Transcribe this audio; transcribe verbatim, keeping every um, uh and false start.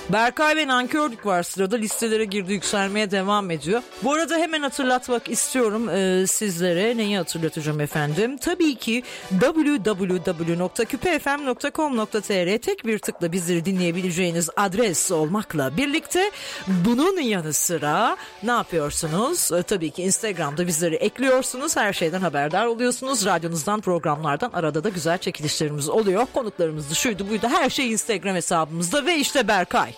Berkay ve Nankördük var sırada, listelere girdi, yükselmeye devam ediyor. Bu arada hemen hatırlatmak istiyorum e, sizlere. Neyi hatırlatacağım efendim? Tabii ki double-u double-u double-u nokta küpe f m nokta com nokta t r tek bir tıkla bizleri dinleyebileceğiniz adres olmakla birlikte bunun yanı sıra ne yapıyorsunuz? E, tabii ki Instagram'da bizleri ekliyorsunuz. Her şeyden haberdar oluyorsunuz. Radyonuzdan, programlardan arada da güzel çekilişlerimiz oluyor. Konuklarımız da şuydu buydu, her şey Instagram hesabımızda ve işte Berkay.